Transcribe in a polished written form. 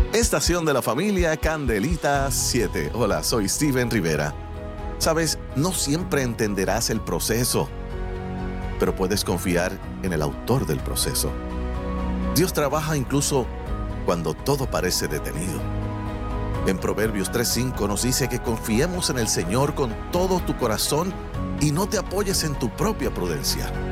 Estación de la familia Candelita 7. Hola, soy Steven Rivera. Sabes, no siempre entenderás el proceso, pero puedes confiar en el autor del proceso. Dios trabaja incluso cuando todo parece detenido. En Proverbios 3:5 nos dice que confiemos en el Señor con todo tu corazón y no te apoyes en tu propia prudencia.